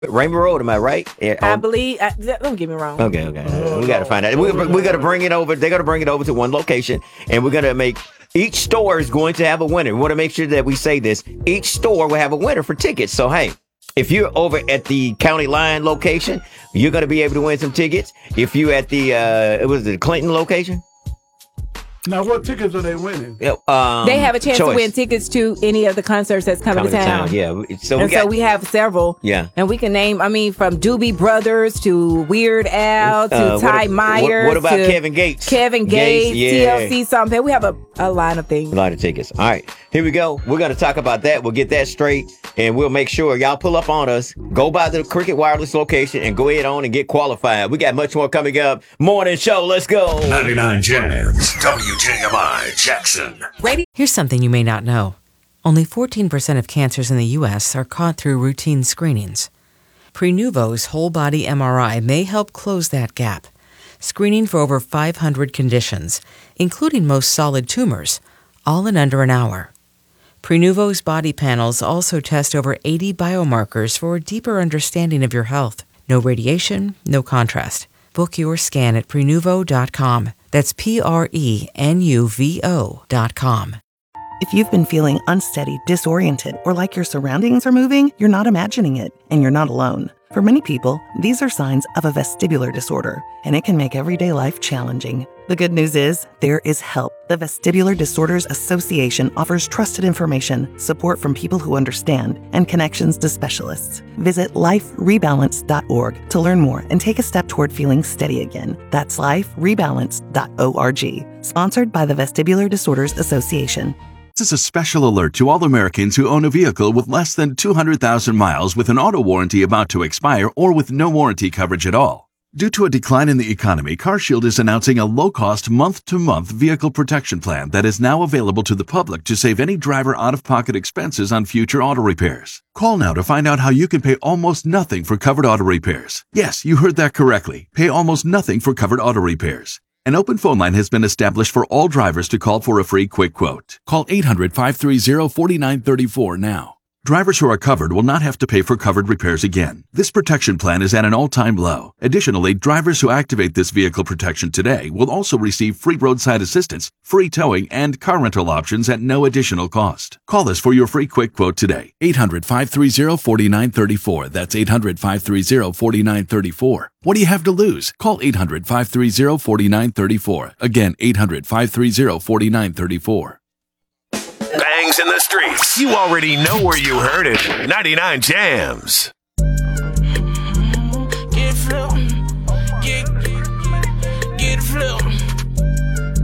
Rainbow Road, am I right? I believe. Don't get me wrong. Okay. We got to find out. We're going to bring it over. They're going to bring it over to one location, and we're going to make each store is going to have a winner. We want to make sure that we say this. Each store will have a winner for tickets. So, hey, if you're over at the County Line location, you're going to be able to win some tickets. If you at the the Clinton location. Now, what tickets are they winning? They have a chance to win tickets to any of the concerts that's coming to town. Yeah. So we have several. Yeah. And we can name, from Doobie Brothers to Weird Al to Ty Myers. What about Kevin Gates? Kevin Gates, TLC something. We have a line of things. A lot of tickets. All right. Here we go. We're going to talk about that. We'll get that straight, and we'll make sure y'all pull up on us. Go by the Cricket Wireless location and go ahead on and get qualified. We got much more coming up. Morning show. Let's go. 99 Jams. WJMI Jackson. Ready? Here's something you may not know. Only 14% of cancers in the U.S. are caught through routine screenings. Prenuvo's whole body MRI may help close that gap. Screening for over 500 conditions, including most solid tumors, all in under an hour. Prenuvo's body panels also test over 80 biomarkers for a deeper understanding of your health. No radiation, no contrast. Book your scan at Prenuvo.com. That's Prenuvo.com. If you've been feeling unsteady, disoriented, or like your surroundings are moving, you're not imagining it, and you're not alone. For many people, these are signs of a vestibular disorder, and it can make everyday life challenging. The good news is, there is help. The Vestibular Disorders Association offers trusted information, support from people who understand, and connections to specialists. Visit liferebalance.org to learn more and take a step toward feeling steady again. That's liferebalance.org. Sponsored by the Vestibular Disorders Association. This is a special alert to all Americans who own a vehicle with less than 200,000 miles with an auto warranty about to expire or with no warranty coverage at all. Due to a decline in the economy, CarShield is announcing a low-cost month-to-month vehicle protection plan that is now available to the public to save any driver out-of-pocket expenses on future auto repairs. Call now to find out how you can pay almost nothing for covered auto repairs. Yes, you heard that correctly. Pay almost nothing for covered auto repairs. An open phone line has been established for all drivers to call for a free quick quote. Call 800-530-4934 now. Drivers who are covered will not have to pay for covered repairs again. This protection plan is at an all-time low. Additionally, drivers who activate this vehicle protection today will also receive free roadside assistance, free towing, and car rental options at no additional cost. Call us for your free quick quote today. 800-530-4934. That's 800-530-4934. What do you have to lose? Call 800-530-4934. Again, 800-530-4934. Bangs in the streets. You already know where you heard it. 99 Jams.